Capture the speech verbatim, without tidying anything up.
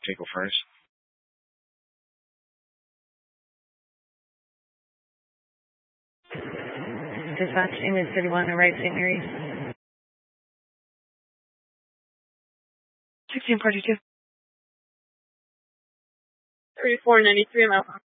Take first. Dispatch, Image thirty-one, right, Saint Mary's. sixteen forty-two. thirty-four ninety-three, I'm out.